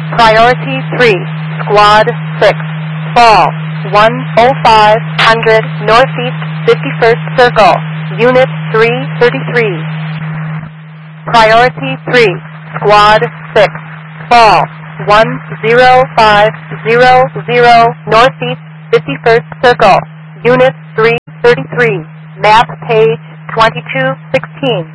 Priority 3, Squad 6, Fall 10500 Northeast 51st Circle, Unit 333. Priority 3, Squad 6, Fall 10500 Northeast 51st Circle, Unit 333, Map page 2216.